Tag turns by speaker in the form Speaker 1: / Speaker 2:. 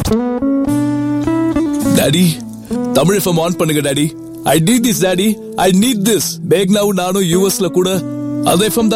Speaker 1: Daddy Tamil FM on பண்ணுங்க daddy. I need this daddy. I need this. பேக்னாவும் நானும் யூஎஸ்ல கூட அதே எஃப்எம்